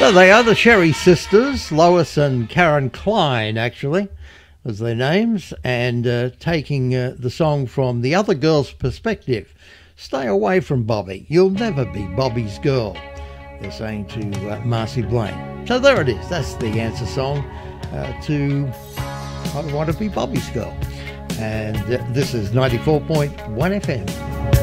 So they are the Sherry Sisters, Lois and Karen Klein, actually, was their names, and taking the song from the other girl's perspective. Stay away from Bobby. You'll never be Bobby's girl, they're saying to Marcy Blaine. So there it is. That's the answer song to I Want to Be Bobby's Girl. And this is 94.1 FM.